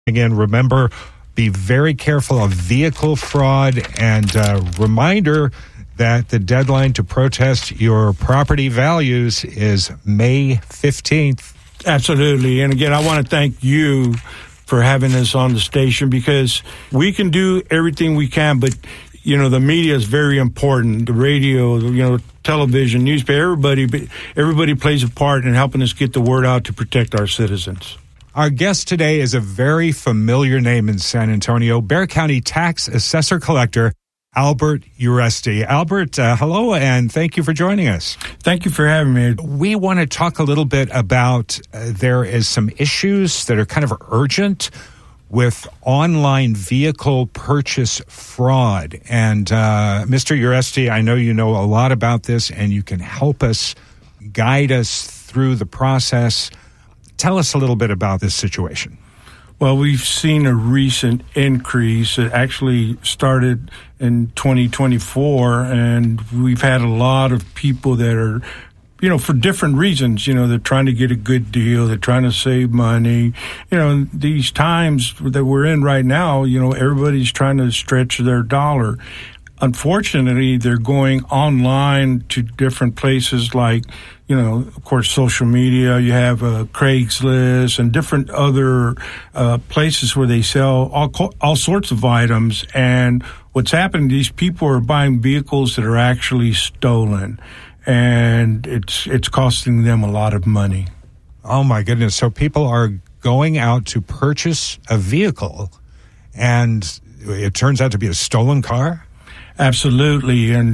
Again, remember, be very careful of vehicle fraud, and reminder that the deadline to protest your property values is May 15th. Absolutely. And again, I want to thank you for having us on the station, because we can do everything we can, but the media is very important. The radio, television, newspaper, everybody plays a part in helping us get the word out to protect our citizens. Our guest today is a very familiar name in San Antonio, Bexar County Tax Assessor Collector Albert Uresti. Albert, hello, and thank you for joining us. Thank you for having me. We want to talk a little bit about there is some issues that are kind of urgent with online vehicle purchase fraud. And Mr. Uresti, I know you know a lot about this, and you can help us, guide us through the process. Tell us a little bit about this situation. Well, we've seen a recent increase. It actually started in 2024, and we've had a lot of people that are, for different reasons. They're trying to get a good deal. They're trying to save money. These times that we're in right now, everybody's trying to stretch their dollar. Unfortunately, they're going online to different places like, of course, social media. You have Craigslist and different other places where they sell all sorts of items. And what's happening, these people are buying vehicles that are actually stolen, and it's costing them a lot of money. Oh, my goodness. So people are going out to purchase a vehicle, and it turns out to be a stolen car? Absolutely, and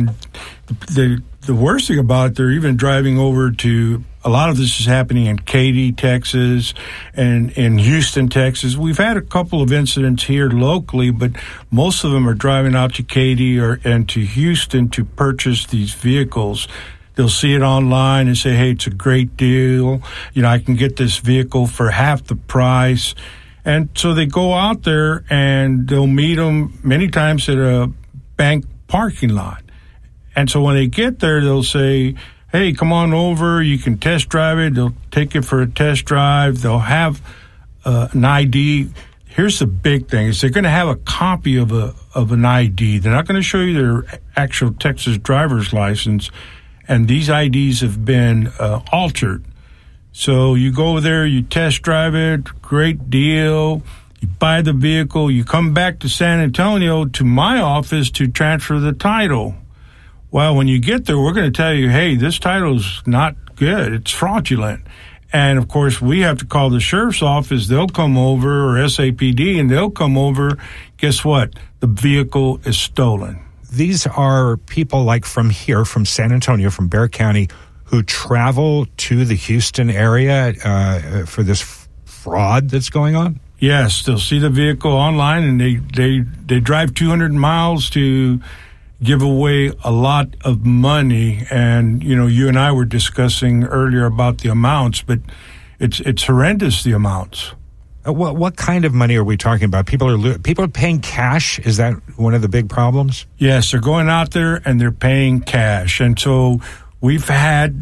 the worst thing about it, they're even driving over to. A lot of this is happening in Katy, Texas, and in Houston, Texas. We've had a couple of incidents here locally, but most of them are driving out to Katy and to Houston to purchase these vehicles. They'll see it online and say, "Hey, it's a great deal. I can get this vehicle for half the price." And so they go out there and they'll meet them many times at a bank parking lot. And so when they get there, they'll say, "Hey, come on over. You can test drive it." They'll take it for a test drive. They'll have an ID. Here's the big thing: is they're going to have a copy of an ID. They're not going to show you their actual Texas driver's license. And these IDs have been altered. So you go over there, you test drive it, great deal. You buy the vehicle, you come back to San Antonio to my office to transfer the title. Well, when you get there, we're going to tell you, hey, this title's not good. It's fraudulent. And, of course, we have to call the sheriff's office. They'll come over, or SAPD, and they'll come over. Guess what? The vehicle is stolen. These are people like from here, from San Antonio, from Bexar County, who travel to the Houston area for this fraud that's going on? Yes, they'll see the vehicle online, and they drive 200 miles to give away a lot of money. And, you and I were discussing earlier about the amounts, but it's horrendous, the amounts. What kind of money are we talking about? People are paying cash? Is that one of the big problems? Yes, they're going out there and they're paying cash. And so we had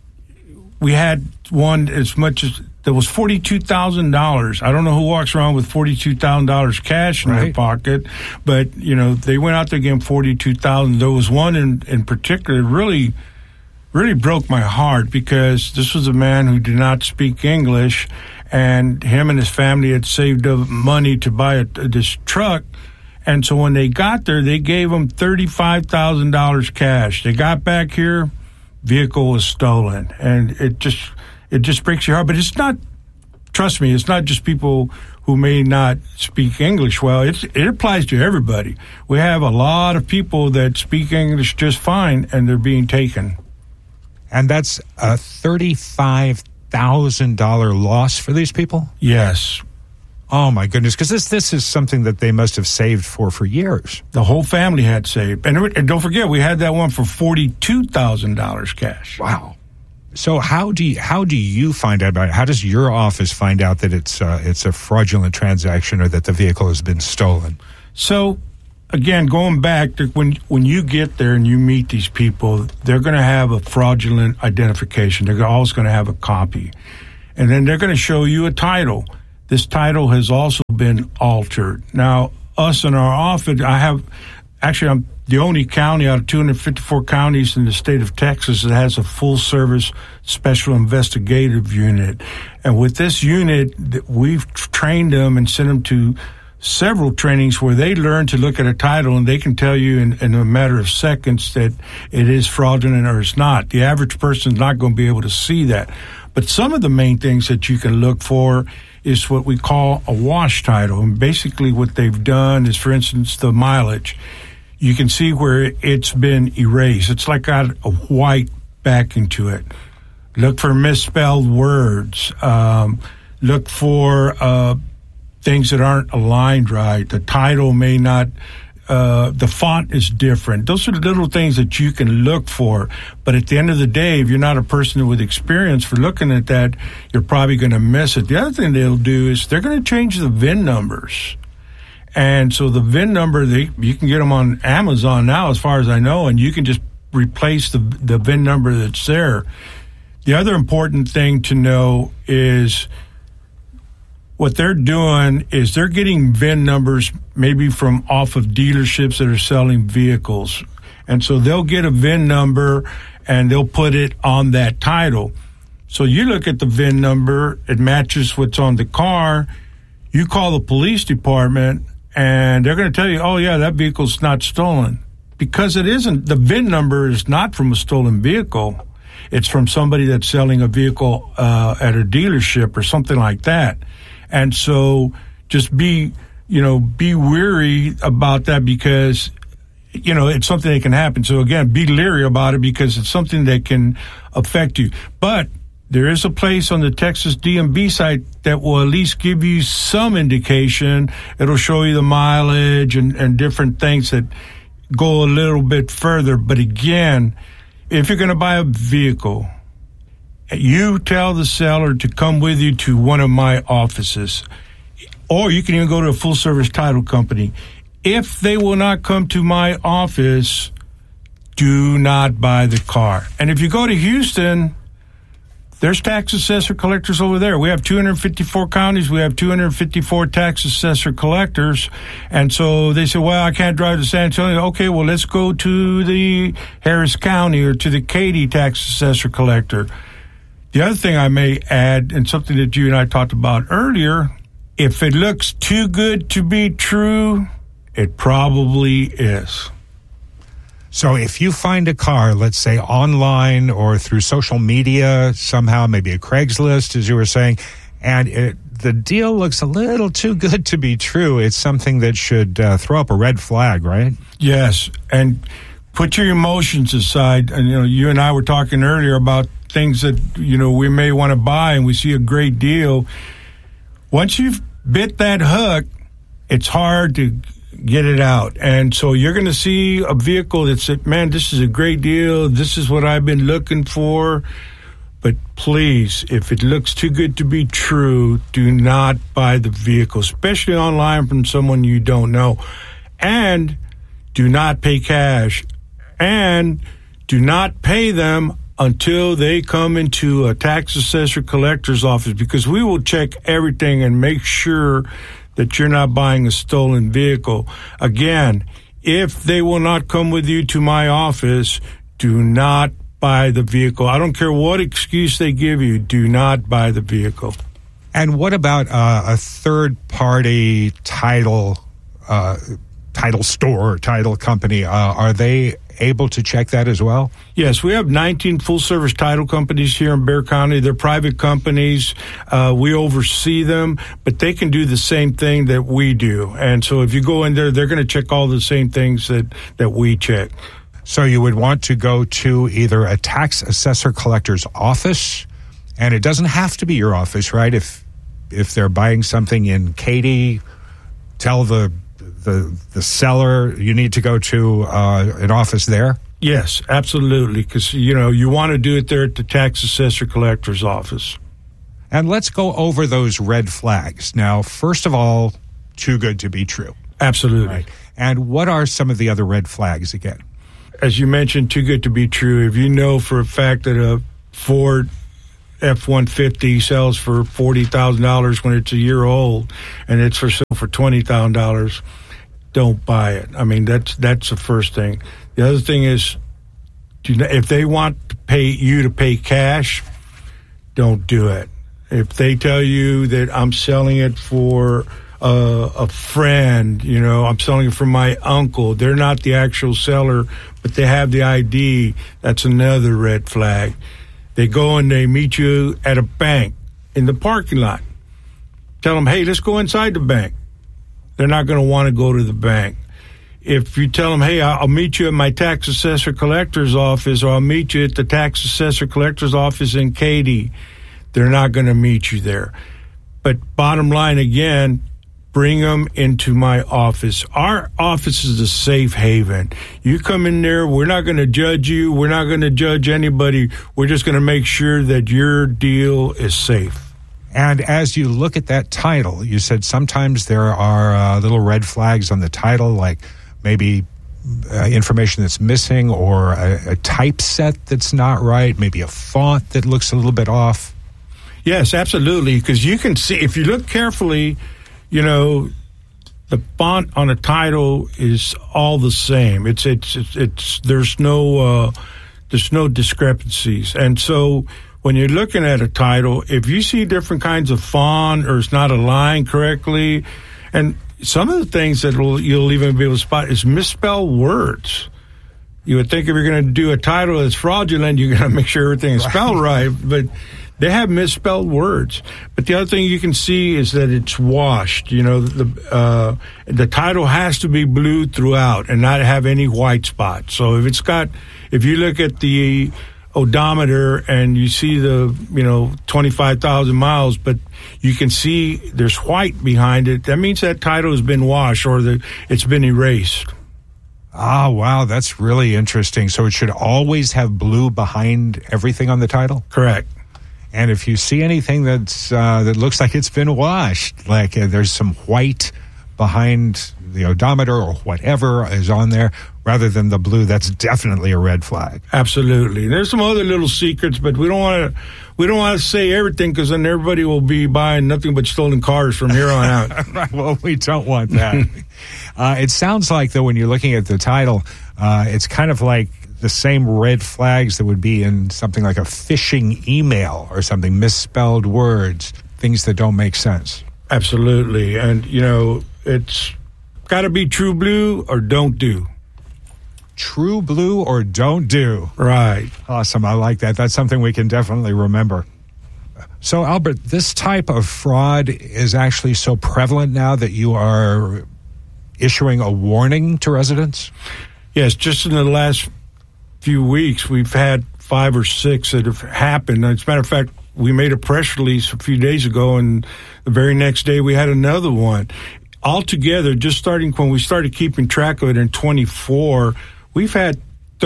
one as much as there was $42,000. I don't know who walks around with $42,000 cash in their pocket, but they went out there getting $42,000. There was one in particular really broke my heart, because this was a man who did not speak English, and him and his family had saved up money to buy this truck. And so when they got there, they gave him $35,000 cash. They got back here, vehicle was stolen, and it just breaks your heart. But it's not, trust me, it's not just people who may not speak English well. It applies to everybody. We have a lot of people that speak English just fine, and they're being taken. And that's a $35,000 loss for these people? Yes. Oh, my goodness, because this is something that they must have saved for years. The whole family had saved. And don't forget, we had that one for $42,000 cash. Wow. So how do you find out about it? How does your office find out that it's a fraudulent transaction or that the vehicle has been stolen? So, again, going back to when you get there and you meet these people, they're going to have a fraudulent identification. They're always going to have a copy. And then they're going to show you a title. this title has also been altered. Now, us in our office, I'm the only county out of 254 counties in the state of Texas that has a full-service special investigative unit. And with this unit, we've trained them and sent them to several trainings where they learn to look at a title and they can tell you in a matter of seconds that it is fraudulent or it's not. The average person is not going to be able to see that. But some of the main things that you can look for is what we call a wash title. And basically what they've done is, for instance, the mileage. You can see where it's been erased. It's like got a white backing to it. Look for misspelled words. Look for things that aren't aligned right. The title may not, the font is different. Those are the little things that you can look for. But at the end of the day, if you're not a person with experience for looking at that, you're probably going to miss it. The other thing they'll do is they're going to change the VIN numbers. And so the VIN number, you can get them on Amazon now, as far as I know, and you can just replace the VIN number that's there. The other important thing to know is what they're doing is they're getting VIN numbers maybe from off of dealerships that are selling vehicles. And so they'll get a VIN number and they'll put it on that title. So you look at the VIN number, it matches what's on the car. You call the police department and they're going to tell you, oh, yeah, that vehicle's not stolen. Because it isn't. The VIN number is not from a stolen vehicle. It's from somebody that's selling a vehicle at a dealership or something like that. And so just be wary about that because, it's something that can happen. So, again, be leery about it because it's something that can affect you. But there is a place on the Texas DMV site that will at least give you some indication. It'll show you the mileage and different things that go a little bit further. But again, if you're going to buy a vehicle, you tell the seller to come with you to one of my offices. Or you can even go to a full-service title company. If they will not come to my office, do not buy the car. And if you go to Houston, there's tax assessor collectors over there. We have 254 counties. We have 254 tax assessor collectors. And so they say, well, I can't drive to San Antonio. Okay, well, let's go to the Harris County or to the Katy tax assessor collector. The other thing I may add, and something that you and I talked about earlier, if it looks too good to be true, it probably is. So if you find a car, let's say online or through social media, somehow, maybe a Craigslist, as you were saying, and the deal looks a little too good to be true, it's something that should throw up a red flag, right? Yes, and put your emotions aside. And you and I were talking earlier about things that we may want to buy, and we see a great deal. Once you've bit that hook, it's hard to get it out. And so you're going to see a vehicle that said, man, this is a great deal. This is what I've been looking for. But please, if it looks too good to be true, do not buy the vehicle, especially online from someone you don't know. And do not pay cash. And do not pay them until they come into a tax assessor collector's office, because we will check everything and make sure that you're not buying a stolen vehicle. Again, if they will not come with you to my office, do not buy the vehicle. I don't care what excuse they give you. Do not buy the vehicle. And what about a third-party title store, title company? Are they able to check that as well? Yes, we have 19 full-service title companies here in Bexar County. They're private companies. We oversee them, but they can do the same thing that we do. And so if you go in there, they're going to check all the same things that we check. So you would want to go to either a tax assessor collector's office, and it doesn't have to be your office, right? If they're buying something in Katy, tell the seller you need to go to an office there? Yes, absolutely, because, you want to do it there at the tax assessor collector's office. And let's go over those red flags. Now, first of all, too good to be true. Absolutely. Right. And what are some of the other red flags again? As you mentioned, too good to be true. If you know for a fact that a Ford F-150 sells for $40,000 when it's a year old, and it's for sale for $20,000. Don't buy it. I mean, that's the first thing. The other thing is, if they want to pay cash, don't do it. If they tell you that I'm selling it for a friend, I'm selling it for my uncle, they're not the actual seller, but they have the ID, that's another red flag. They go and they meet you at a bank in the parking lot. Tell them, hey, let's go inside the bank. They're not going to want to go to the bank. If you tell them, hey, I'll meet you at my tax assessor collector's office, or I'll meet you at the tax assessor collector's office in Katy, they're not going to meet you there. But bottom line, again, bring them into my office. Our office is a safe haven. You come in there, we're not going to judge you. We're not going to judge anybody. We're just going to make sure that your deal is safe. And as you look at that title, you said sometimes there are little red flags on the title, like maybe information that's missing, or a typeset that's not right, maybe a font that looks a little bit off. Yes, absolutely, because you can see, if you look carefully, the font on a title is all the same. It's there's no discrepancies. And so when you're looking at a title, if you see different kinds of font, or it's not aligned correctly, and some of the things that you'll even be able to spot is misspelled words. You would think if you're going to do a title that's fraudulent, you're going to make sure everything is spelled right, but they have misspelled words. But the other thing you can see is that it's washed. The title has to be blue throughout and not have any white spots. So if you look at the odometer and you see the 25,000 miles, but you can see there's white behind it, that means that title has been washed, or it's been erased. Ah, wow, that's really interesting. So it should always have blue behind everything on the title? Correct. And if you see anything that looks like it's been washed, like there's some white behind the odometer or whatever is on there, rather than the blue, that's definitely a red flag. Absolutely. There's some other little secrets, but we don't want to say everything, because then everybody will be buying nothing but stolen cars from here on out. Right, well, we don't want that. It sounds like, though, when you're looking at the title, it's kind of like the same red flags that would be in something like a phishing email or something, misspelled words, things that don't make sense. Absolutely. And, it's got to be true blue or don't do. True blue or don't do. Right. Awesome. I like that. That's something we can definitely remember. So, Albert, this type of fraud is actually so prevalent now that you are issuing a warning to residents? Yes, just in the last few weeks, we've had 5 or 6 that have happened. As a matter of fact, we made a press release a few days ago, and the very next day we had another one. Altogether, just starting when we started keeping track of it in 24, we've had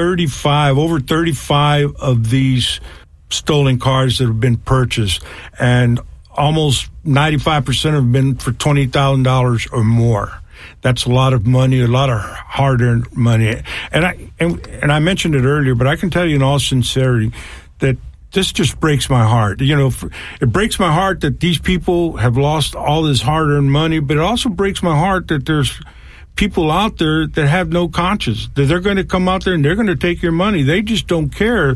over 35 of these stolen cars that have been purchased, and almost 95% have been for $20,000 or more. That's a lot of money, a lot of hard-earned money. And I mentioned it earlier, but I can tell you in all sincerity that this just breaks my heart. It breaks my heart that these people have lost all this hard-earned money, but it also breaks my heart that there's people out there that have no conscience, that they're going to come out there and they're going to take your money. They just don't care.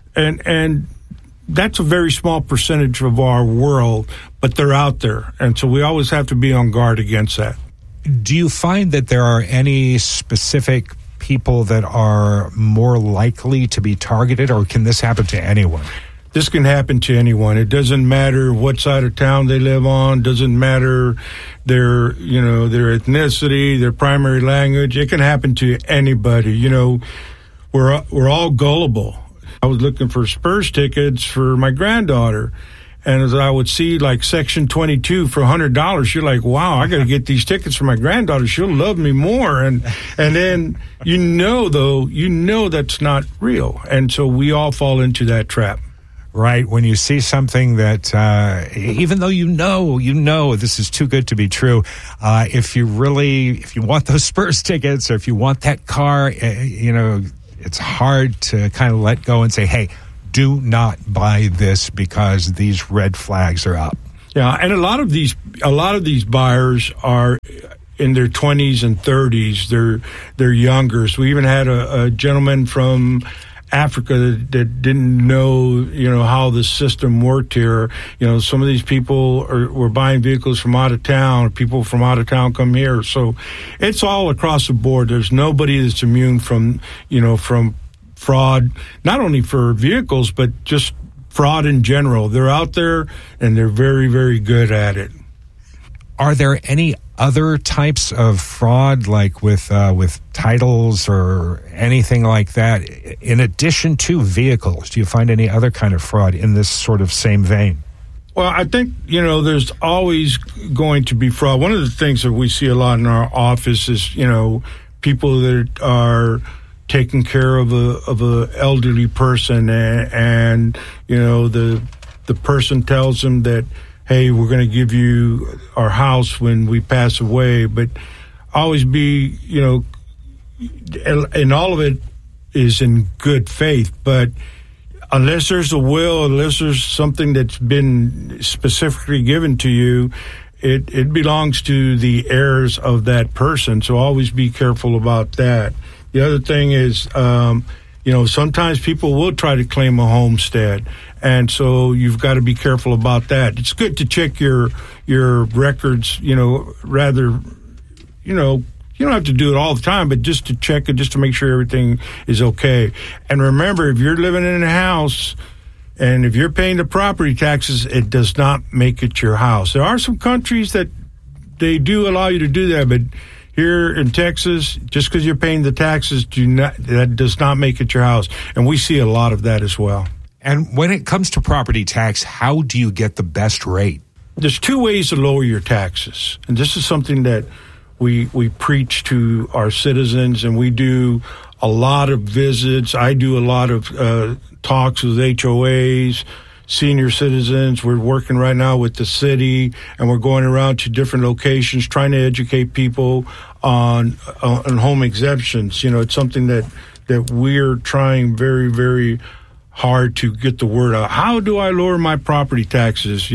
And that's a very small percentage of our world, but they're out there. And so we always have to be on guard against that. Do you find that there are any specific people that are more likely to be targeted, or can this happen to anyone? This can happen to anyone. It doesn't matter what side of town they live on. Doesn't matter their ethnicity, their primary language. It can happen to anybody. We're all gullible. I was looking for Spurs tickets for my granddaughter, and as I would see like section 22 for $100, you're like, wow, I got to get these tickets for my granddaughter. She'll love me more. And then that's not real. And so we all fall into that trap. Right. When you see something that, even though you know this is too good to be true, if you want those Spurs tickets, or if you want that car, it's hard to kind of let go and say, hey, do not buy this because these red flags are up. Yeah, and a lot of these buyers are in their 20s and 30s. They're younger. So we even had a gentleman from Africa that didn't know, how the system worked here. Some of these people were buying vehicles from out of town. People from out of town come here. So it's all across the board. There's nobody that's immune from fraud, not only for vehicles, but just fraud in general. They're out there, and they're very, very good at it. Are there any other types of fraud, like with titles or anything like that, in addition to vehicles? Do you find any other kind of fraud in this sort of same vein? Well, I think, there's always going to be fraud. One of the things that we see a lot in our office is, people that are taking care of a elderly person, and the person tells them that, hey, we're going to give you our house when we pass away, but always be, and all of it is in good faith, but unless there's a will, unless there's something that's been specifically given to you, it belongs to the heirs of that person, so always be careful about that. The other thing is, sometimes people will try to claim a homestead, and so you've got to be careful about that. It's good to check your records, you don't have to do it all the time, but just to check it, just to make sure everything is okay. And remember, if you're living in a house and if you're paying the property taxes, it does not make it your house. There are some countries that they do allow you to do that, but here in Texas, just because you're paying the taxes, that does not make it your house. And we see a lot of that as well. And when it comes to property tax, how do you get the best rate? There's two ways to lower your taxes. And this is something that we preach to our citizens, and we do a lot of visits. I do a lot of talks with HOAs, senior citizens. We're working right now with the city, and we're going around to different locations trying to educate people on home exemptions. It's something that we're trying very, very hard to get the word out. How do I lower my property taxes?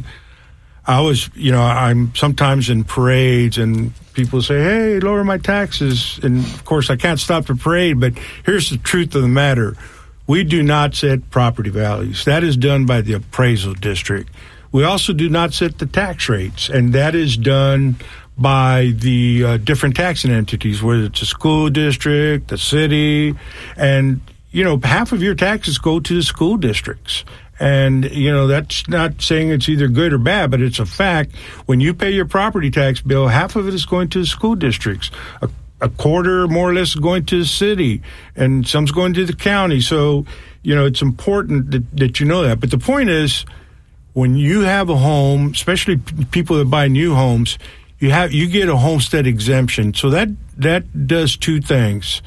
I'm sometimes in parades and people say, hey, lower my taxes. And of course, I can't stop the parade, but here's the truth of the matter. We do not set property values. That is done by the appraisal district. We also do not set the tax rates, and that is done by the different taxing entities, whether it's a school district, the city, and, half of your taxes go to the school districts. And, that's not saying it's either good or bad, but it's a fact. When you pay your property tax bill, half of it is going to the school districts. A quarter, more or less, is going to the city, and some's going to the county. So, it's important that you know that. But the point is, when you have a home, especially people that buy new homes, you get a homestead exemption. So that does two things.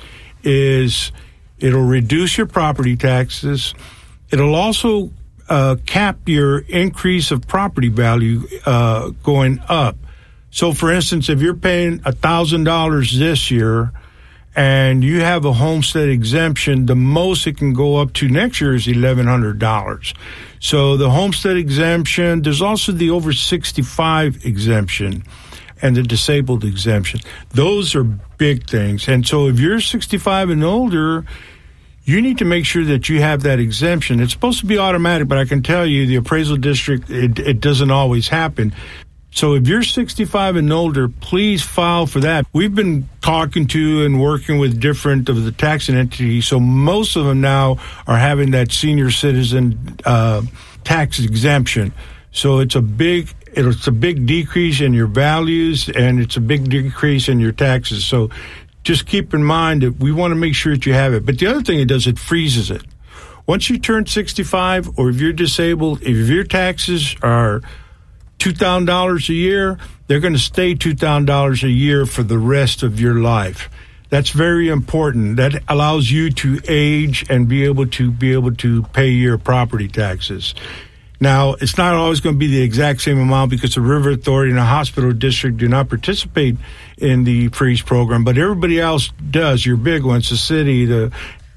It'll reduce your property taxes. It'll also cap your increase of property value going up. So, for instance, if you're paying $1,000 this year and you have a homestead exemption, the most it can go up to next year is $1,100. So the homestead exemption, there's also the over 65 exemption and the disabled exemption. Those are big things. And so if you're 65 and older, you need to make sure that you have that exemption. It's supposed to be automatic, but I can tell you the appraisal district, it doesn't always happen. So if you're 65 and older, please file for that. We've been talking to and working with different of the taxing entities, so most of them now are having that senior citizen tax exemption. So it's a big decrease in your values, and it's a big decrease in your taxes. So just keep in mind that we want to make sure that you have it. But the other thing it does, it freezes it. Once you turn 65, or if you're disabled, if your taxes are $2,000 a year, they're going to stay $2,000 a year for the rest of your life. That's very important. That allows you to age and be able to pay your property taxes. Now, it's not always going to be the exact same amount because the River Authority and the hospital district do not participate in the freeze program, but everybody else does. Your big ones, the city, the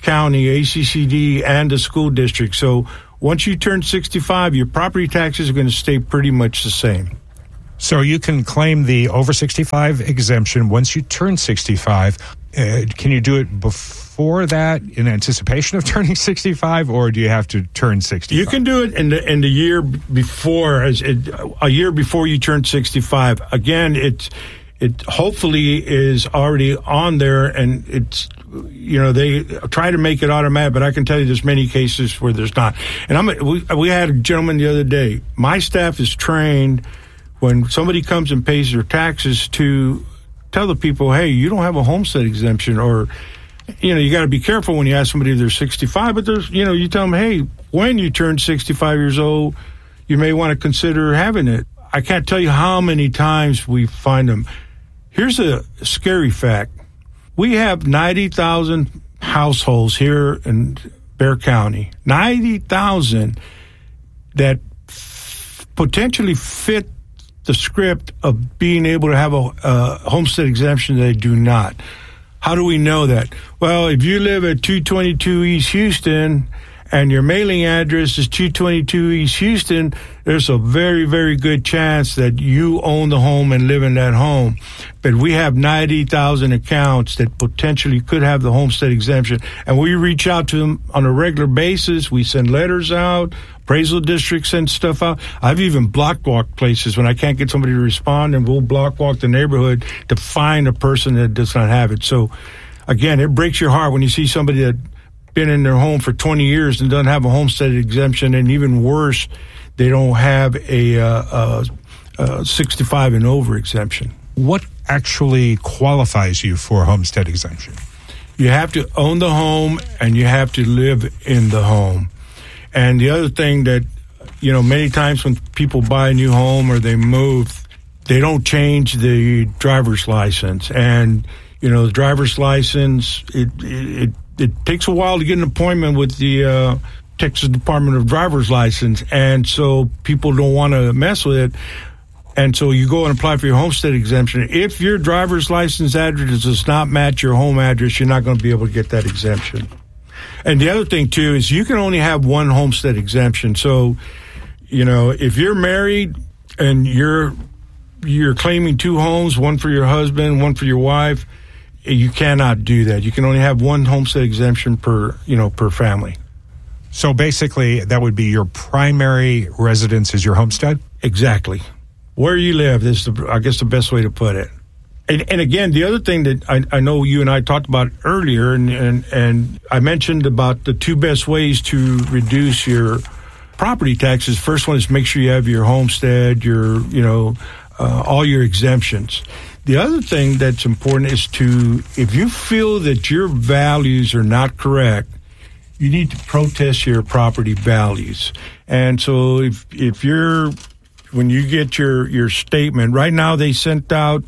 county, ACCD, and the school district. So once you turn 65, your property taxes are going to stay pretty much the same. So you can claim the over 65 exemption once you turn 65. Can you do it before that in anticipation of turning 65, or do you have to turn 65? You can do it in the year before, a year before you turn 65. Again, it hopefully is already on there, and it's, they try to make it automatic, but I can tell you there's many cases where there's not. And we had a gentleman the other day. My staff is trained when somebody comes and pays their taxes to tell the people, hey, you don't have a homestead exemption, or, you got to be careful when you ask somebody if they're 65, but there's, you tell them, hey, when you turn 65 years old, you may want to consider having it. I can't tell you how many times we find them. Here's a scary fact. We have 90,000 households here in Bexar County, 90,000 that potentially fit the script of being able to have a homestead exemption. They do not. How do we know that? Well, if you live at 222 East Houston and your mailing address is 222 East Houston, there's a very, very good chance that you own the home and live in that home. But we have 90,000 accounts that potentially could have the homestead exemption. And we reach out to them on a regular basis. We send letters out. Appraisal districts send stuff out. I've even block walked places when I can't get somebody to respond, and we'll block walk the neighborhood to find a person that does not have it. So, again, it breaks your heart when you see somebody that been in their home for 20 years and doesn't have a homestead exemption, and even worse, they don't have a 65 and over exemption. What actually qualifies you for a homestead exemption? You have to own the home, and you have to live in the home. And the other thing that, many times when people buy a new home or they move, they don't change the driver's license. And, the driver's license, it takes a while to get an appointment with the Texas Department of Driver's License. And so people don't want to mess with it. And so you go and apply for your homestead exemption. If your driver's license address does not match your home address, you're not going to be able to get that exemption. And the other thing, too, is you can only have one homestead exemption. So, if you're married and you're claiming two homes, one for your husband, one for your wife, you cannot do that. You can only have one homestead exemption per family. So basically, that would be your primary residence is your homestead? Exactly. Where you live is, I guess, the best way to put it. And again, the other thing that I know you and I talked about earlier, and I mentioned about the two best ways to reduce your property taxes. First one is make sure you have your homestead, your all your exemptions. The other thing that's important is if you feel that your values are not correct, you need to protest your property values. And so when you get your statement, right now they sent out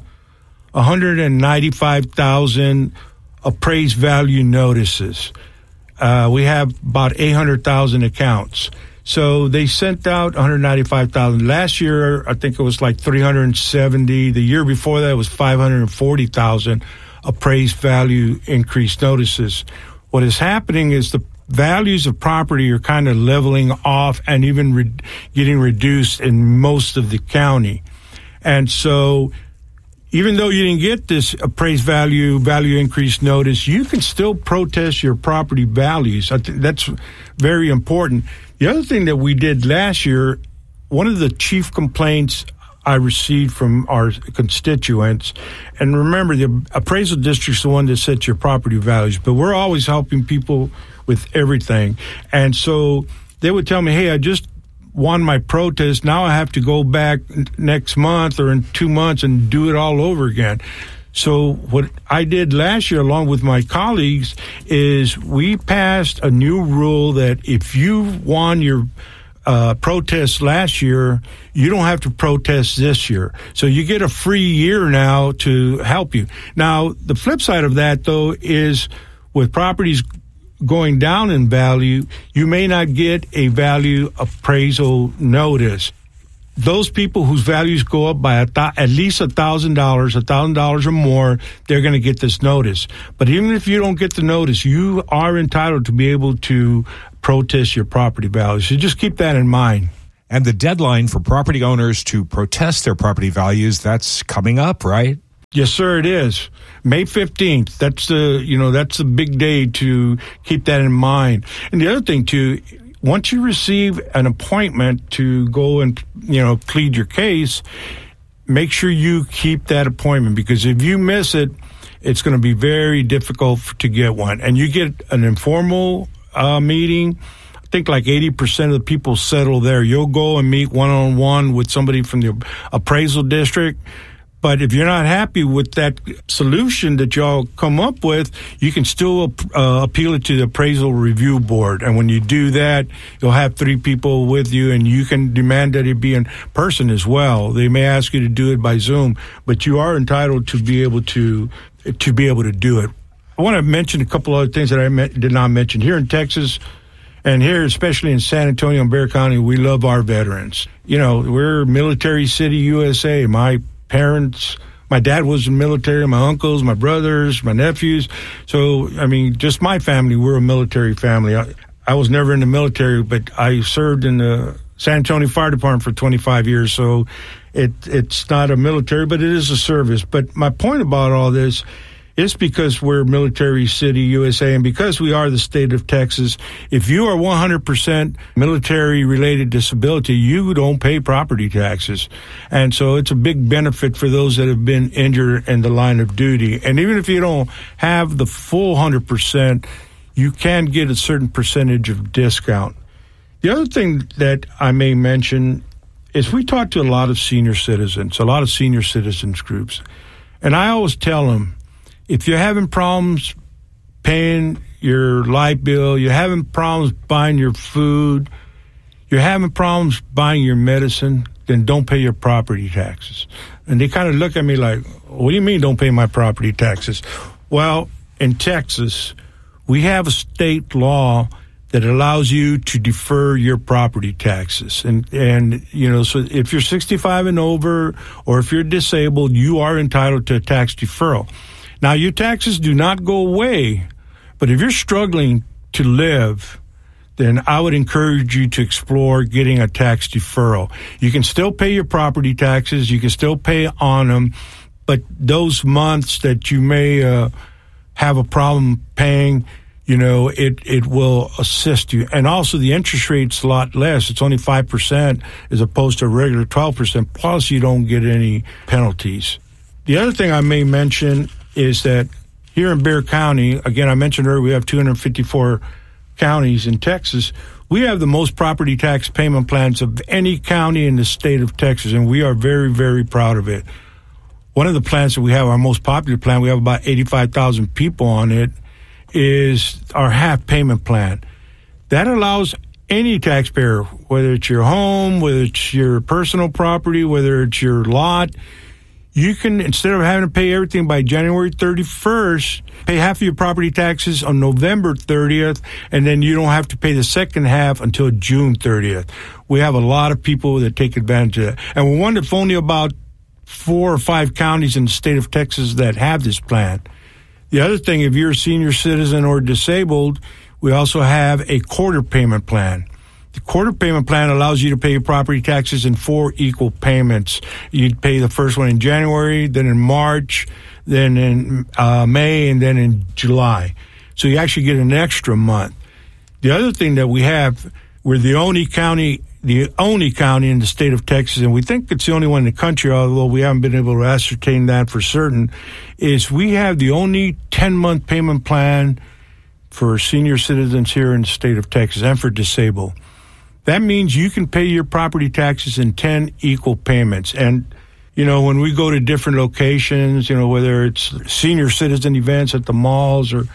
195,000 appraised value notices. We have about 800,000 accounts. So they sent out 195,000. Last year, I think it was like 370. The year before that, it was 540,000 appraised value increased notices. What is happening is the values of property are kind of leveling off and even getting reduced in most of the county. And so even though you didn't get this appraised value increase notice, you can still protest your property values. I think that's very important. The other thing that we did last year, one of the chief complaints I received from our constituents, and remember, the appraisal district is the one that sets your property values, but we're always helping people with everything. And so they would tell me, hey, I just won my protest. Now I have to go back next month or in 2 months and do it all over again. So what I did last year, along with my colleagues, is we passed a new rule that if you won your protest last year, you don't have to protest this year. So you get a free year now to help you. Now, the flip side of that, though, is with properties going down in value, you may not get a value appraisal notice. those people whose values go up by at least $1,000 or more, they're going to get this notice. But even if you don't get the notice, you are entitled to be able to protest your property values. So just keep that in mind. And the deadline for property owners to protest their property values, that's coming up, right? Yes, sir, it is. May 15th. That's the big day to keep that in mind. And the other thing too, once you receive an appointment to go and, plead your case, make sure you keep that appointment, because if you miss it, it's going to be very difficult to get one. And you get an informal meeting. I think like 80% of the people settle there. You'll go and meet one-on-one with somebody from the appraisal district. But if you're not happy with that solution that y'all come up with, you can still appeal it to the appraisal review board. And when you do that, you'll have 3 people with you, and you can demand that it be in person as well. They may ask you to do it by Zoom, but you are entitled to be able to do it. I want to mention a couple other things that I did not mention. Here in Texas, and here, especially in San Antonio and Bexar County, we love our veterans. We're military city USA. My parents, my dad was in the military, my uncles, my brothers, my nephews. So, just my family, we're a military family. I was never in the military, but I served in the San Antonio Fire Department for 25 years. So it's not a military, but it is a service. But my point about all this is because we're military city USA, and because we are the state of Texas, if you are 100% military-related disability, you don't pay property taxes. And so it's a big benefit for those that have been injured in the line of duty. And even if you don't have the full 100%, you can get a certain percentage of discount. The other thing that I may mention is we talk to a lot of senior citizens groups. And I always tell them, if you're having problems paying your light bill, you're having problems buying your food, you're having problems buying your medicine, then don't pay your property taxes. And they kind of look at me like, what do you mean don't pay my property taxes? Well, in Texas, we have a state law that allows you to defer your property taxes. And so if you're 65 and over, or if you're disabled, you are entitled to a tax deferral. Now, your taxes do not go away, but if you're struggling to live, then I would encourage you to explore getting a tax deferral. You can still pay your property taxes, you can still pay on them, but those months that you may have a problem paying, it will assist you. And also the interest rate's a lot less. It's only 5% as opposed to a regular 12%, plus you don't get any penalties. The other thing I may mention is that here in Bexar County, again, I mentioned earlier, we have 254 counties in Texas. We have the most property tax payment plans of any county in the state of Texas, and we are very, very proud of it. One of the plans that we have, our most popular plan, we have about 85,000 people on it, is our half payment plan. That allows any taxpayer, whether it's your home, whether it's your personal property, whether it's your lot, you can, instead of having to pay everything by January 31st, pay half of your property taxes on November 30th, and then you don't have to pay the second half until June 30th. We have a lot of people that take advantage of that. And we wonder if only about 4 or 5 counties in the state of Texas that have this plan. The other thing, if you're a senior citizen or disabled, we also have a quarter payment plan. The quarter payment plan allows you to pay your property taxes in 4 equal payments. You'd pay the first one in January, then in March, then in May, and then in July. So you actually get an extra month. The other thing that we have, we're the only county in the state of Texas, and we think it's the only one in the country, although we haven't been able to ascertain that for certain, is we have the only 10-month payment plan for senior citizens here in the state of Texas and for disabled. That means you can pay your property taxes in 10 equal payments. And, when we go to different locations, whether it's senior citizen events at the malls or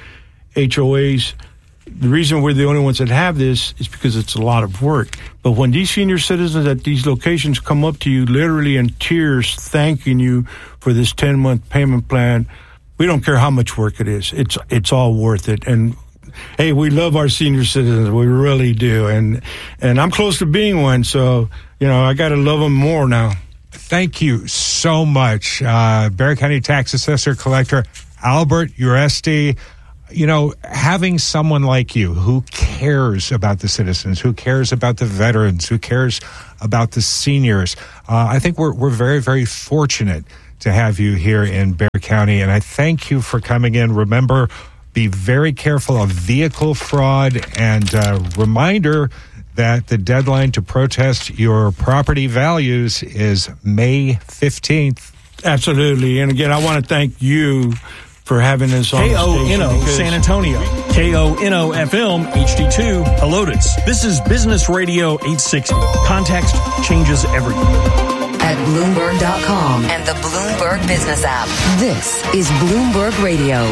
HOAs, the reason we're the only ones that have this is because it's a lot of work. But when these senior citizens at these locations come up to you literally in tears thanking you for this 10-month payment plan, we don't care how much work it is. It's all worth it. And hey, we love our senior citizens. We really do. And I'm close to being one, so, I got to love them more now. Thank you so much, Bexar County Tax Assessor Collector Albert Uresti. Having someone like you who cares about the citizens, who cares about the veterans, who cares about the seniors, I think we're very, very fortunate to have you here in Bexar County, and I thank you for coming in. Remember, be very careful of vehicle fraud, and reminder that the deadline to protest your property values is May 15th. Absolutely. And again, I want to thank you for having us on KONO San Antonio, KONO FM HD2 Helotes. This is Business Radio 860. Context changes everything. At Bloomberg.com and the Bloomberg Business app. This is Bloomberg Radio.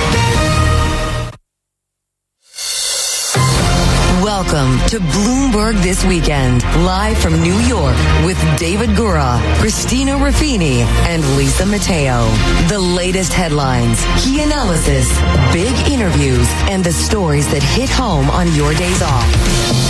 Welcome to Bloomberg This Weekend, live from New York with David Gura, Christina Ruffini, and Lisa Mateo. The latest headlines, key analysis, big interviews, and the stories that hit home on your days off.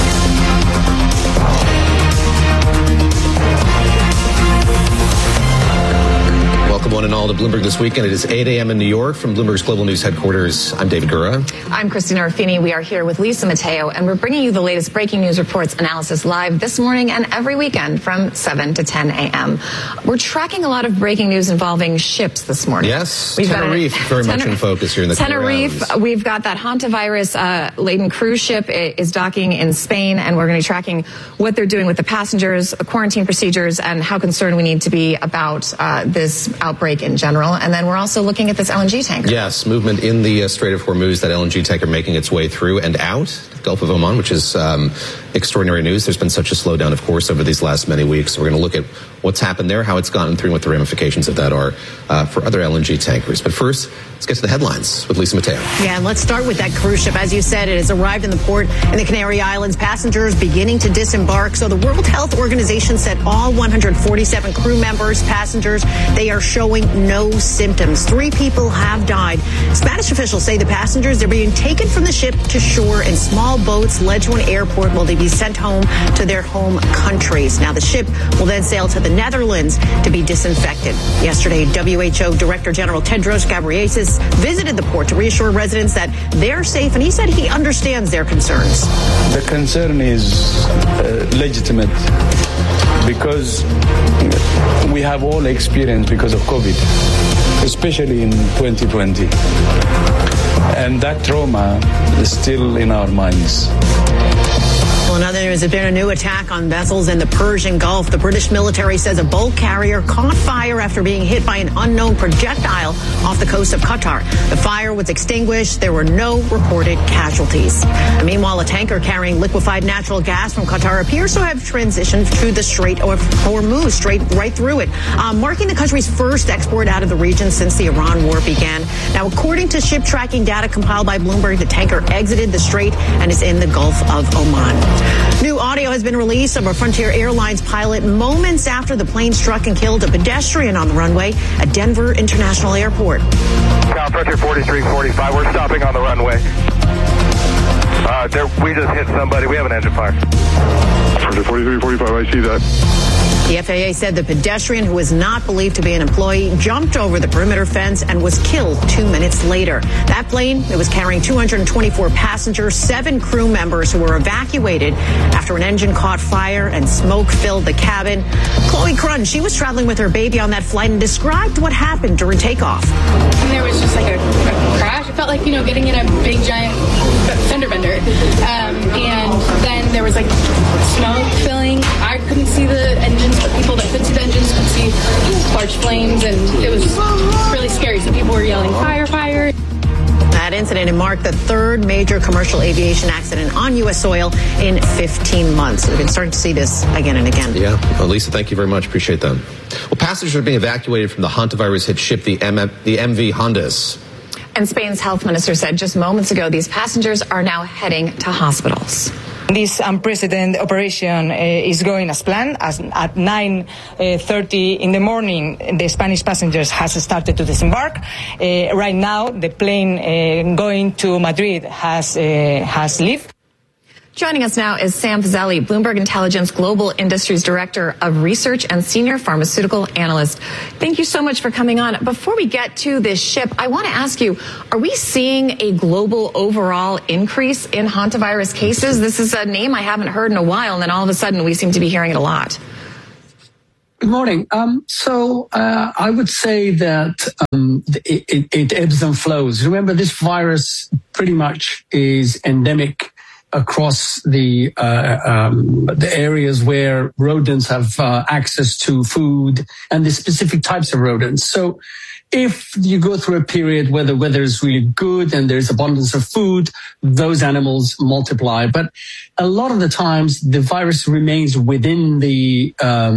Welcome one and all to Bloomberg This Weekend. It is 8 a.m. in New York from Bloomberg's Global News headquarters. I'm David Gura. I'm Christina Ruffini. We are here with Lisa Mateo, and we're bringing you the latest breaking news reports analysis live this morning and every weekend from 7 to 10 a.m. We're tracking a lot of breaking news involving ships this morning. Yes, Tenerife, very much in focus here in the Tenerife, we've got that hantavirus-laden cruise ship is docking in Spain, and we're going to be tracking what they're doing with the passengers, quarantine procedures, and how concerned we need to be about this outbreak in general. And then we're also looking at this LNG tanker. Yes, movement in the Strait of Hormuz, that LNG tanker making its way through and out Gulf of Oman, which is extraordinary news. There's been such a slowdown, of course, over these last many weeks. So we're going to look at what's happened there, how it's gotten through, and what the ramifications of that are for other LNG tankers. But first, let's get to the headlines with Lisa Mateo. Yeah, and let's start with that cruise ship. As you said, it has arrived in the port in the Canary Islands. Passengers beginning to disembark. So the World Health Organization said all 147 crew members, passengers, they are showing no symptoms. 3 people have died. Spanish officials say the passengers, they're being taken from the ship to shore in small boats led to an airport while they be sent home to their home countries. Now, the ship will then sail to the Netherlands to be disinfected. Yesterday, WHO Director General Tedros Ghebreyesus visited the port to reassure residents that they're safe, and he said he understands their concerns. The concern is legitimate because we have all experienced because of COVID, especially in 2020. And that trauma is still in our minds. Well, in other news, there's been a new attack on vessels in the Persian Gulf. The British military says a bulk carrier caught fire after being hit by an unknown projectile off the coast of Qatar. The fire was extinguished. There were no reported casualties. And meanwhile, a tanker carrying liquefied natural gas from Qatar appears to have transitioned through the Strait of Hormuz, straight right through it, marking the country's first export out of the region since the Iran war began. Now, according to ship tracking data compiled by Bloomberg, the tanker exited the strait and is in the Gulf of Oman. New audio has been released of a Frontier Airlines pilot moments after the plane struck and killed a pedestrian on the runway at Denver International Airport. Frontier 4345, we're stopping on the runway. We just hit somebody. We have an engine fire. Frontier 4345, I see that. The FAA said the pedestrian, who was not believed to be an employee, jumped over the perimeter fence and was killed 2 minutes later. That plane, it was carrying 224 passengers, 7 crew members who were evacuated after an engine caught fire and smoke filled the cabin. Chloe Crunn, she was traveling with her baby on that flight and described what happened during takeoff. And there was just like a crash. It felt like, getting in a big giant fender bender. And then there was like smoke filling. I couldn't see the engines, but people that could see the engines could see large flames, and it was really scary. So people were yelling, "Fire, fire!" That incident marked the 3rd major commercial aviation accident on U.S. soil in 15 months. We've been starting to see this again and again. Yeah. Well, Lisa, thank you very much. Appreciate that. Well, passengers are being evacuated from the hantavirus-hit ship, the MV Hondas. And Spain's health minister said just moments ago these passengers are now heading to hospitals. This unprecedented operation is going as planned. As at 9:30 in the morning, the Spanish passengers has started to disembark. Right now, the plane going to Madrid has left. Joining us now is Sam Fazeli, Bloomberg Intelligence Global Industries Director of Research and Senior Pharmaceutical Analyst. Thank you so much for coming on. Before we get to this ship, I want to ask you, are we seeing a global overall increase in hantavirus cases? This is a name I haven't heard in a while, and then all of a sudden we seem to be hearing it a lot. Good morning. I would say that it ebbs and flows. Remember, this virus pretty much is endemic across the areas where rodents have access to food and the specific types of rodents. So if you go through a period where the weather is really good and there's abundance of food, those animals multiply. But a lot of the times the virus remains within the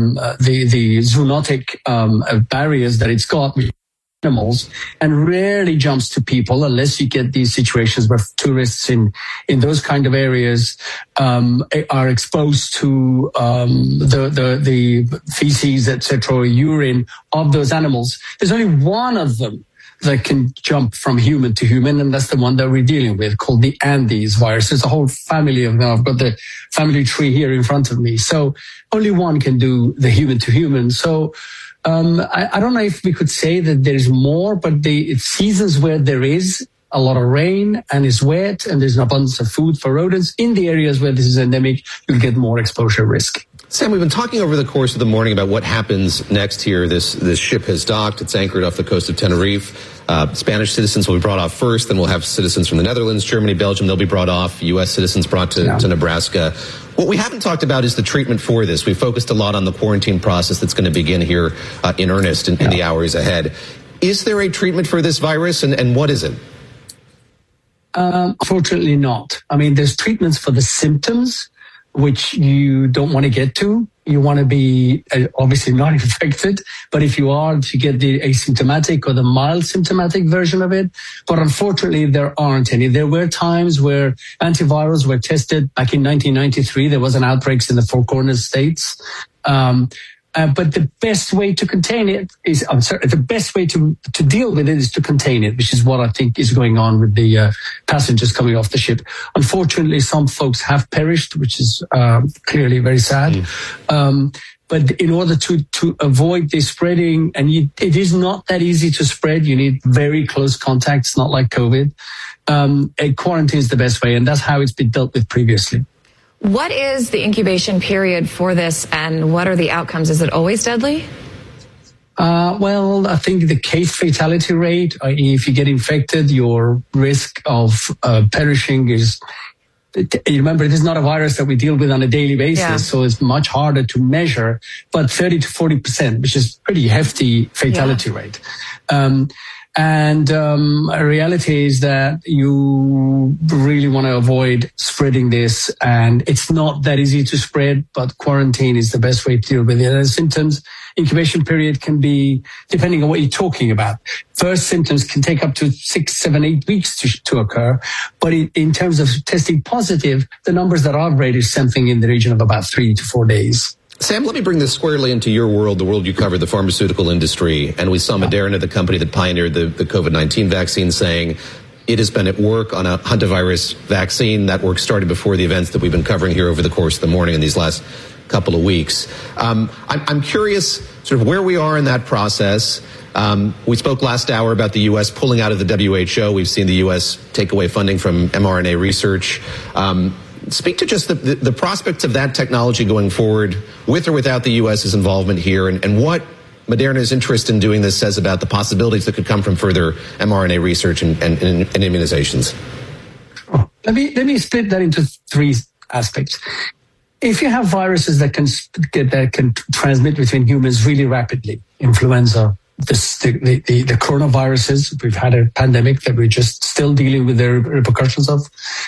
zoonotic barriers that it's got, animals, and rarely jumps to people unless you get these situations where tourists in those kind of areas are exposed to the feces, etc., or urine of those animals. There's only one of them that can jump from human to human, and that's the one that we're dealing with, called the Andes virus. There's a whole family of them. I've got the family tree here in front of me. So only one can do the human to human. So I don't know if we could say that there's more, but it's seasons where there is a lot of rain and it's wet and there's an abundance of food for rodents. In the areas where this is endemic, you'll get more exposure risk. Sam, we've been talking over the course of the morning about what happens next here. This ship has docked. It's anchored off the coast of Tenerife. Spanish citizens will be brought off first. Then we'll have citizens from the Netherlands, Germany, Belgium. They'll be brought off. U.S. citizens brought to Nebraska. What we haven't talked about is the treatment for this. We focused a lot on the quarantine process that's going to begin here in earnest in the hours ahead. Is there a treatment for this virus, and what is it? Unfortunately not. I mean, there's treatments for the symptoms, which you don't want to get to. You want to be obviously not infected, but if you are, to get the asymptomatic or the mild symptomatic version of it. But unfortunately, there aren't any. There were times where antivirals were tested. Back in 1993, there was an outbreak in the Four Corners states. But the best way to contain it is, the best way to deal with it is to contain it, which is what I think is going on with the passengers coming off the ship. Unfortunately, some folks have perished, which is clearly very sad. But in order to avoid this spreading, and it is not that easy to spread, you need very close contacts, not like COVID. A quarantine is the best way, and that's how it's been dealt with previously. What is the incubation period for this, and what are the outcomes? Is it always deadly? Well, I think the case fatality rate, if you get infected, your risk of perishing is... Remember, this is not a virus that we deal with on a daily basis, so it's much harder to measure, but 30 to 40%, which is pretty hefty fatality rate. And reality is that you really want to avoid spreading this, and it's not that easy to spread, but quarantine is the best way to deal with it. And symptoms, incubation period can be, depending on what you're talking about. First symptoms can take up to 6, 7, 8 weeks to occur, but in terms of testing positive, the numbers that I've read is something in the region of about 3 to 4 days. Sam, let me bring this squarely into your world, the world you cover, the pharmaceutical industry. And we saw Moderna, the company that pioneered the COVID-19 vaccine, saying it has been at work on a hantavirus vaccine. That work started before the events that we've been covering here over the course of the morning in these last couple of weeks. I'm curious sort of where we are in that process. We spoke last hour about the U.S. pulling out of the WHO. We've seen the U.S. take away funding from mRNA research. Speak to just the prospects of that technology going forward, with or without the U.S.'s involvement here, and what Moderna's interest in doing this says about the possibilities that could come from further mRNA research and immunizations. Let me split that into 3 aspects. If you have viruses that can transmit between humans really rapidly, influenza, the coronaviruses, we've had a pandemic that we're just still dealing with the repercussions of.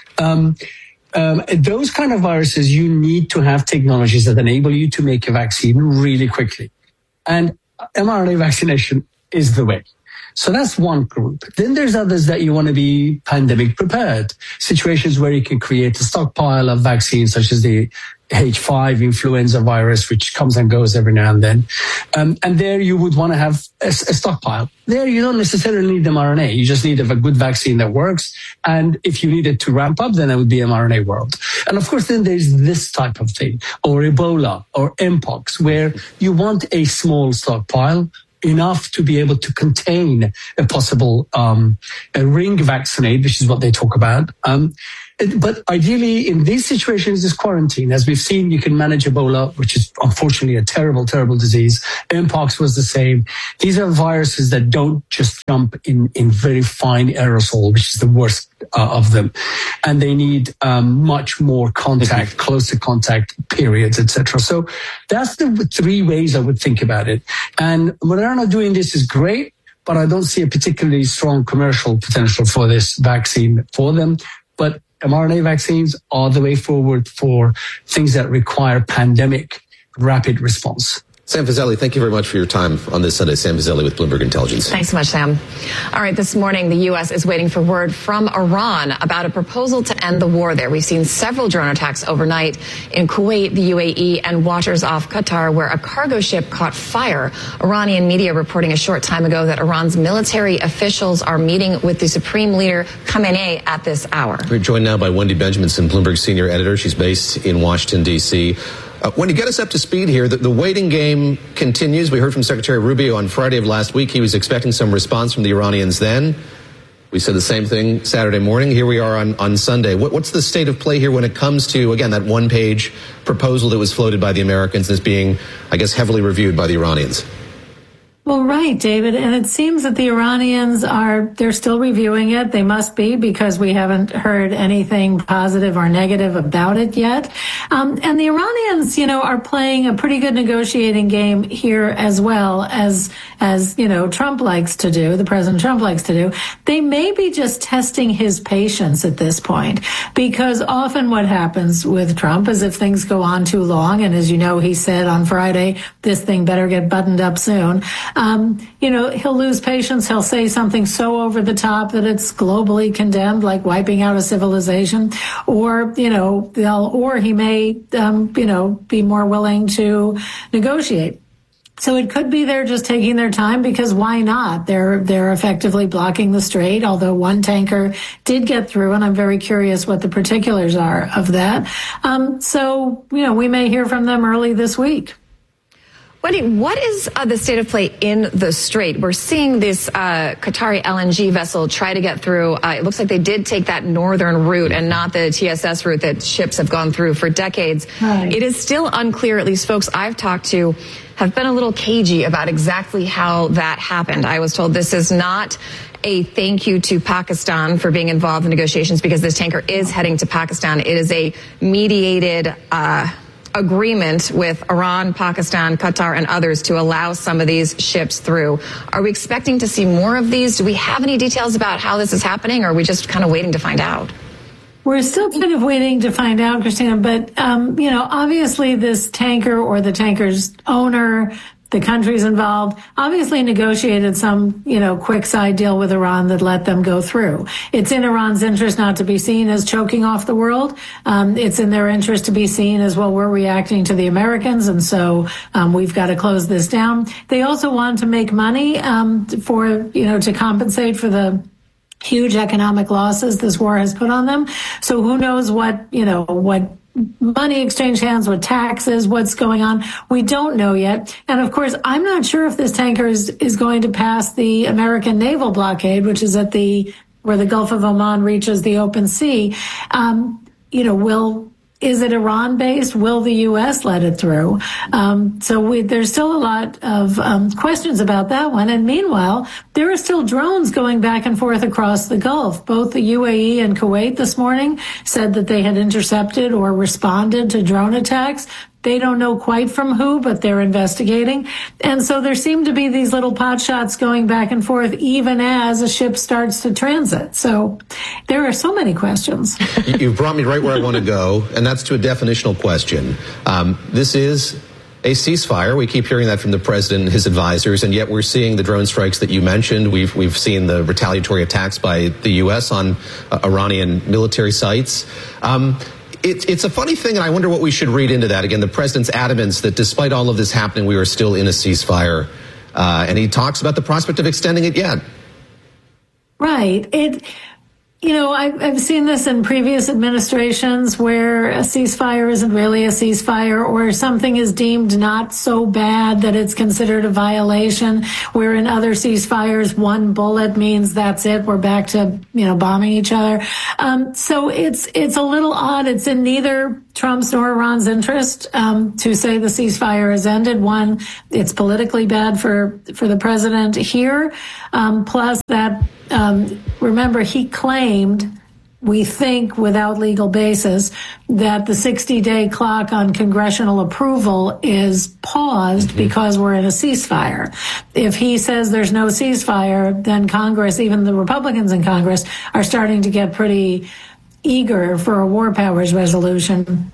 Those kind of viruses, you need to have technologies that enable you to make a vaccine really quickly. And mRNA vaccination is the way. So that's one group. Then there's others that you want to be pandemic prepared, situations where you can create a stockpile of vaccines, such as the H5 influenza virus, which comes and goes every now and then. And there you would want to have a stockpile. There you don't necessarily need mRNA. You just need a good vaccine that works. And if you needed to ramp up, then it would be mRNA world. And of course, then there's this type of thing, or Ebola, or Mpox, where you want a small stockpile, enough to be able to contain a possible a ring vaccinate, which is what they talk about. But ideally, in these situations, is quarantine. As we've seen, you can manage Ebola, which is unfortunately a terrible, terrible disease. Mpox was the same. These are viruses that don't just jump in very fine aerosol, which is the worst of them. And they need much more contact, closer contact periods, etc. So that's the three ways I would think about it. And Moderna doing this is great, but I don't see a particularly strong commercial potential for this vaccine for them. But mRNA vaccines are the way forward for things that require pandemic rapid response. Sam Fazeli, thank you very much for your time on this Sunday. Sam Fazeli with Bloomberg Intelligence. Thanks so much, Sam. All right, this morning, the U.S. is waiting for word from Iran about a proposal to end the war there. We've seen several drone attacks overnight in Kuwait, the UAE, and waters off Qatar, where a cargo ship caught fire. Iranian media reporting a short time ago that Iran's military officials are meeting with the Supreme Leader Khamenei at this hour. We're joined now by Wendy Benjaminson, Bloomberg senior editor. She's based in Washington, D.C. Wendy, get us up to speed here. The waiting game continues. We heard from Secretary Rubio on Friday of last week. He was expecting some response from the Iranians then. We said the same thing Saturday morning. Here we are on Sunday. What's the state of play here when it comes to, again, that one-page proposal that was floated by the Americans that's being, I guess, heavily reviewed by the Iranians? Well, right, David. And it seems that the Iranians they're still reviewing it. They must be, because we haven't heard anything positive or negative about it yet. And the Iranians, are playing a pretty good negotiating game here as well as Trump likes to do, the President Trump likes to do. They may be just testing his patience at this point, because often what happens with Trump is if things go on too long, and as you know, he said on Friday, this thing better get buttoned up soon. He'll lose patience. He'll say something so over the top that it's globally condemned, like wiping out a civilization, or he may, be more willing to negotiate. So it could be they're just taking their time, because why not? They're effectively blocking the strait, although one tanker did get through, and I'm very curious what the particulars are of that. We may hear from them early this week. Wendy, what is the state of play in the Strait? We're seeing this Qatari LNG vessel try to get through. It looks like they did take that northern route and not the TSS route that ships have gone through for decades. Right. It is still unclear, at least folks I've talked to have been a little cagey about exactly how that happened. I was told this is not a thank you to Pakistan for being involved in negotiations, because this tanker is heading to Pakistan. It is a mediated agreement with Iran, Pakistan, Qatar, and others to allow some of these ships through. Are we expecting to see more of these? Do we have any details about how this is happening, or are we just kind of waiting to find out? We're still kind of waiting to find out, Christina, but, obviously this tanker or the tanker's owner, the countries involved, obviously negotiated some, quick side deal with Iran that let them go through. It's in Iran's interest not to be seen as choking off the world. It's in their interest to be seen as, well, we're reacting to the Americans, and so we've got to close this down. They also want to make money to compensate for the huge economic losses this war has put on them. So who knows what money exchange hands, what taxes, what's going on. We don't know yet. And of course, I'm not sure if this tanker is going to pass the American naval blockade, which is where the Gulf of Oman reaches the open sea. Is it Iran-based? Will the U.S. let it through? There's still a lot of questions about that one. And meanwhile, there are still drones going back and forth across the Gulf. Both the UAE and Kuwait this morning said that they had intercepted or responded to drone attacks. They don't know quite from who, but they're investigating. And so there seem to be these little pot shots going back and forth even as a ship starts to transit. So there are so many questions. You've brought me right where I want to go, and that's to a definitional question. This is a ceasefire. We keep hearing that from the president and his advisors, and yet we're seeing the drone strikes that you mentioned. We've seen the retaliatory attacks by the U.S. on Iranian military sites. It's a funny thing, and I wonder what we should read into that. Again, the president's adamance that despite all of this happening, we are still in a ceasefire, and he talks about the prospect of extending it yet. Right. I've seen this in previous administrations where a ceasefire isn't really a ceasefire, or something is deemed not so bad that it's considered a violation, where in other ceasefires, one bullet means that's it. We're back to, bombing each other. So it's a little odd. It's in neither Trump's nor Iran's interest to say the ceasefire has ended. One, it's politically bad for the president here. Plus that, remember, he claimed, we think without legal basis, that the 60-day clock on congressional approval is paused because we're in a ceasefire. If he says there's no ceasefire, then Congress, even the Republicans in Congress, are starting to get pretty eager for a war powers resolution.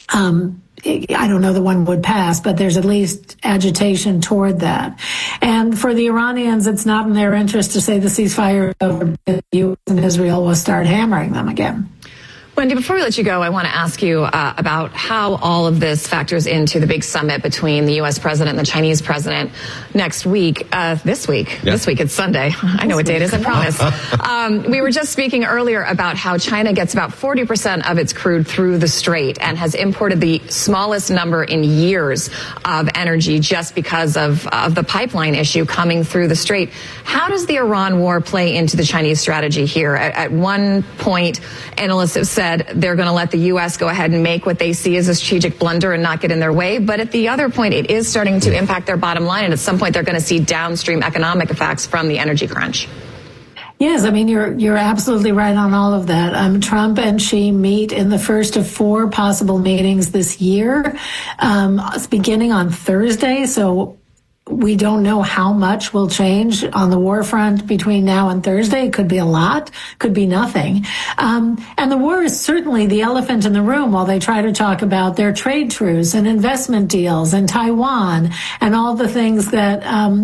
I don't know that one would pass, but there's at least agitation toward that. And for the Iranians, it's not in their interest to say the ceasefire is over. The U.S. and Israel will start hammering them again. Wendy, before we let you go, I want to ask you about how all of this factors into the big summit between the U.S. president and the Chinese president next week. This week, it's Sunday. I know what day it is, I promise. We were just speaking earlier about how China gets about 40% of its crude through the Strait and has imported the smallest number in years of energy just because of the pipeline issue coming through the Strait. How does the Iran war play into the Chinese strategy here? At one point, analysts have said they're going to let the U.S. go ahead and make what they see as a strategic blunder and not get in their way. But at the other point, it is starting to impact their bottom line. And at some point, they're going to see downstream economic effects from the energy crunch. Yes, I mean, you're absolutely right on all of that. Trump and Xi meet in the first of 4 possible meetings this year, beginning on Thursday. So we don't know how much will change on the war front between now and Thursday. It could be a lot, could be nothing. And the war is certainly the elephant in the room while they try to talk about their trade truce and investment deals and Taiwan and all the things that,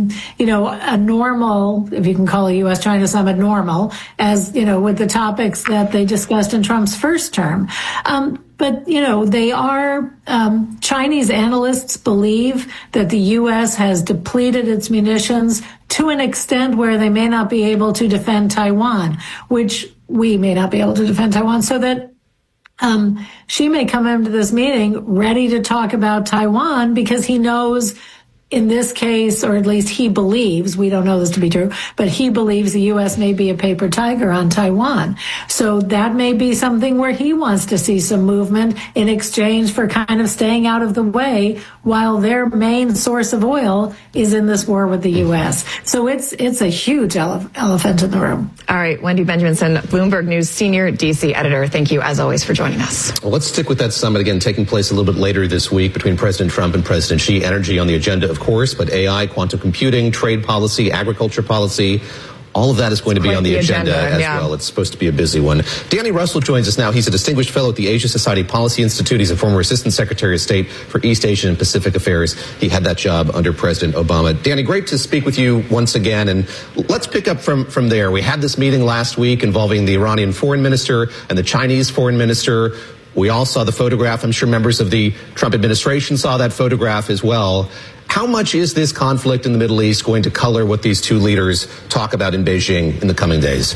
a normal, if you can call a U.S.-China summit normal, as, with the topics that they discussed in Trump's first term. But, they are, Chinese analysts believe that the U.S. has depleted its munitions to an extent where they may not be able to defend Taiwan, which we may not be able to defend Taiwan, so that Xi may come into this meeting ready to talk about Taiwan because he knows in this case, or at least he believes, we don't know this to be true, but he believes the U.S. may be a paper tiger on Taiwan. So that may be something where he wants to see some movement in exchange for kind of staying out of the way while their main source of oil is in this war with the U.S. So it's a huge elephant in the room. All right, Wendy Benjaminson, Bloomberg News senior D.C. editor. Thank you, as always, for joining us. Well, let's stick with that summit again, taking place a little bit later this week between President Trump and President Xi. Energy on the agenda, of course, but AI, quantum computing, trade policy, agriculture policy, all of that is going to be on the agenda as well. It's supposed to be a busy one. Danny Russell joins us now. He's a distinguished fellow at the Asia Society Policy Institute. He's a former Assistant Secretary of State for East Asian and Pacific Affairs. He had that job under President Obama. Danny, great to speak with you once again. And let's pick up from there. We had this meeting last week involving the Iranian foreign minister and the Chinese foreign minister. We all saw the photograph. I'm sure members of the Trump administration saw that photograph as well. How much is this conflict in the Middle East going to color what these two leaders talk about in Beijing in the coming days?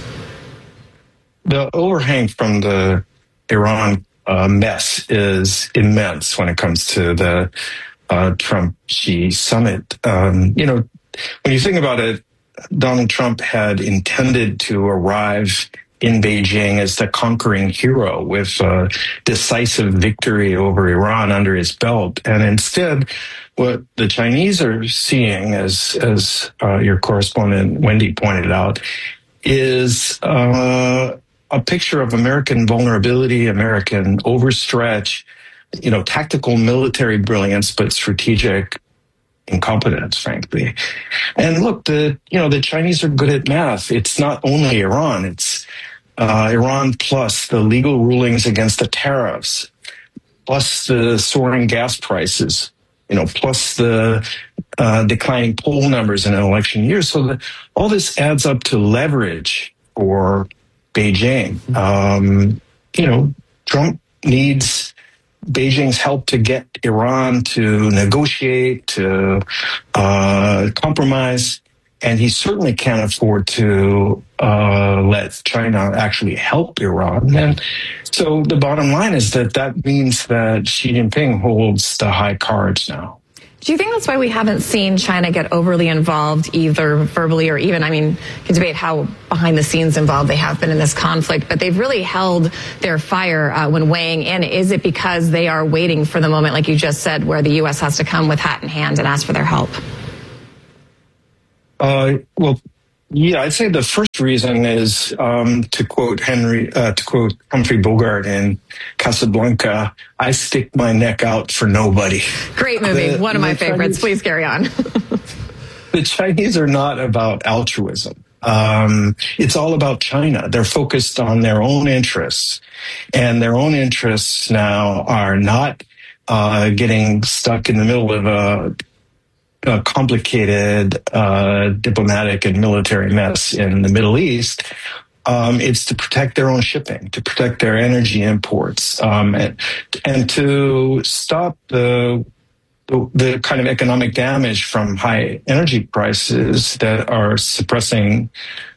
The overhang from the Iran mess is immense when it comes to the Trump-Xi summit. When you think about it, Donald Trump had intended to arrive in Beijing as the conquering hero with a decisive victory over Iran under his belt. And instead, what the Chinese are seeing, as your correspondent Wendy pointed out, is a picture of American vulnerability, American overstretch, tactical military brilliance, but strategic incompetence, frankly. And look, the Chinese are good at math. It's not only Iran, it's Iran plus the legal rulings against the tariffs, plus the soaring gas prices, plus the declining poll numbers in an election year. So all this adds up to leverage for Beijing. Trump needs Beijing's help to get Iran to negotiate, to compromise, and he certainly can't afford to let China actually help Iran. And so the bottom line is that means that Xi Jinping holds the high cards now. Do you think that's why we haven't seen China get overly involved, either verbally or even, you can debate how behind the scenes involved they have been in this conflict, but they've really held their fire when weighing in. Is it because they are waiting for the moment, like you just said, where the U.S. has to come with hat in hand and ask for their help? I'd say the first reason is to quote Humphrey Bogart in Casablanca, "I stick my neck out for nobody." Great movie, one of my favorites. Please carry on. The Chinese are not about altruism. It's all about China. They're focused on their own interests, and their own interests now are not getting stuck in the middle of a complicated diplomatic and military mess in the Middle East. It's to protect their own shipping, to protect their energy imports, and to stop the kind of economic damage from high energy prices that are suppressing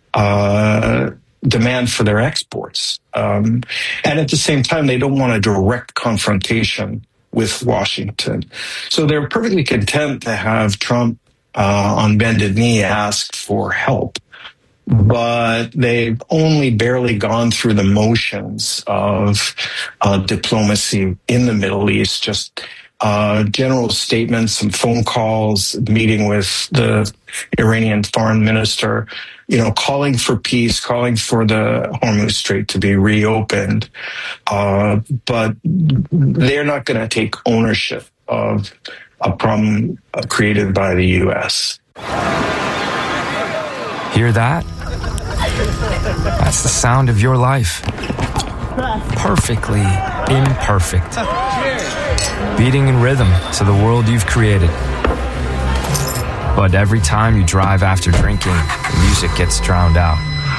demand for their exports. And at the same time, they don't want a direct confrontation with Washington. So they're perfectly content to have Trump on bended knee ask for help. But they've only barely gone through the motions of diplomacy in the Middle East, just general statements, some phone calls, meeting with the Iranian foreign minister, calling for peace, calling for the Hormuz Strait to be reopened. But they're not going to take ownership of a problem created by the U.S. Hear that? That's the sound of your life. Perfectly imperfect. Beating in rhythm to the world you've created. But every time you drive after drinking, the music gets drowned out.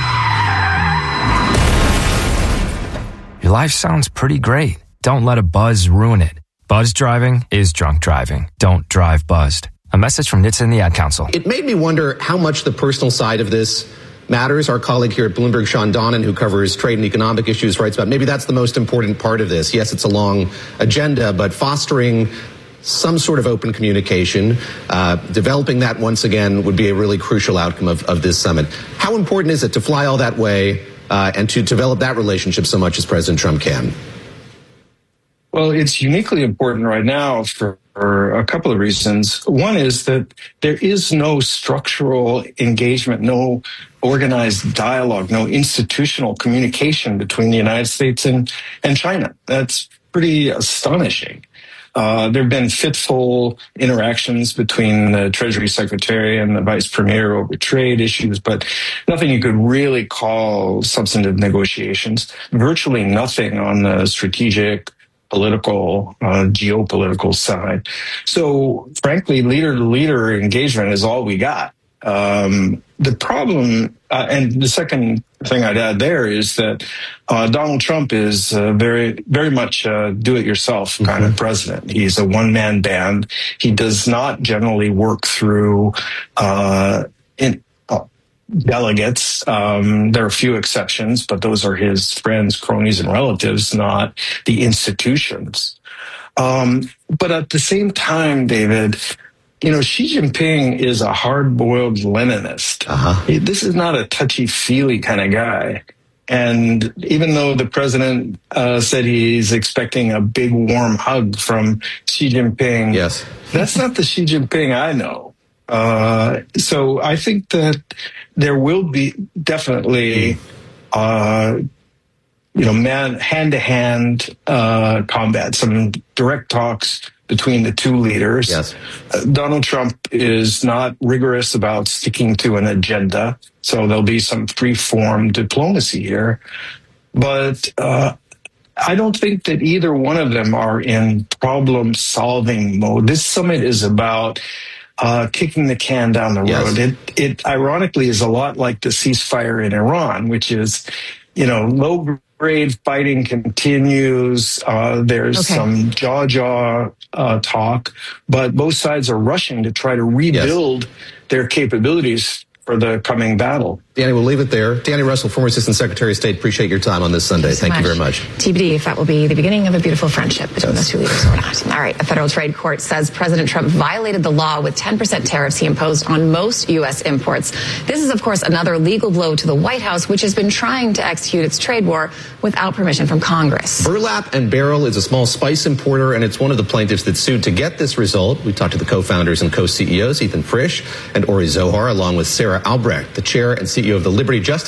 Your life sounds pretty great. Don't let a buzz ruin it. Buzz driving is drunk driving. Don't drive buzzed. A message from NHTSA and the Ad Council. It made me wonder how much the personal side of this matters. Our colleague here at Bloomberg, Sean Donnan, who covers trade and economic issues, writes about maybe that's the most important part of this. Yes, it's a long agenda, but fostering some sort of open communication, developing that once again would be a really crucial outcome of this summit. How important is it to fly all that way and to develop that relationship so much as President Trump can? Well, it's uniquely important right now for a couple of reasons. One is that there is no structural engagement, no organized dialogue, no institutional communication between the United States and China. That's pretty astonishing. There have been fitful interactions between the Treasury Secretary and the Vice Premier over trade issues, but nothing you could really call substantive negotiations. Virtually nothing on the strategic, political, geopolitical side. So, frankly, leader-to-leader engagement is all we got. The problem, and the second thing I'd add there is that Donald Trump is very, very much a do-it-yourself kind of president. He's a one-man band. He does not generally work through delegates. There are a few exceptions, but those are his friends, cronies, and relatives, not the institutions. But at the same time, David, Xi Jinping is a hard-boiled Leninist. This is not a touchy-feely kind of guy. And even though the president said he's expecting a big, warm hug from Xi Jinping, yes, that's not the Xi Jinping I know. So I think that there will be definitely, hand-to-hand combat, some direct talks between the two leaders. Yes. Donald Trump is not rigorous about sticking to an agenda, so there'll be some free-form diplomacy here. But I don't think that either one of them are in problem-solving mode. This summit is about kicking the can down the road. It ironically is a lot like the ceasefire in Iran, which is, low-grade fighting continues. There's some jaw talk, but both sides are rushing to try to rebuild their capabilities for the coming battle. Danny, we'll leave it there. Danny Russell, former Assistant Secretary of State, appreciate your time on this Sunday. Thank you very much. TBD if that will be the beginning of a beautiful friendship between those two leaders or not. All right, a federal trade court says President Trump violated the law with 10% tariffs he imposed on most U.S. imports. This is, of course, another legal blow to the White House, which has been trying to execute its trade war without permission from Congress. Burlap and Barrel is a small spice importer, and it's one of the plaintiffs that sued to get this result. We talked to the co-founders and co-CEOs, Ethan Frisch and Ori Zohar, along with Sarah Albrecht, the chair and CEO of the Liberty Justice